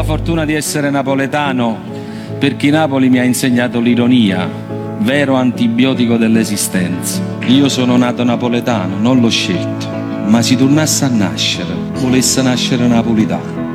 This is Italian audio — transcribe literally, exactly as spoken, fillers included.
fortuna di essere napoletano perché Napoli mi ha insegnato l'ironia, vero antibiotico dell'esistenza. Io sono nato napoletano, non l'ho scelto, ma se tornasse a nascere, volesse nascere napolitano.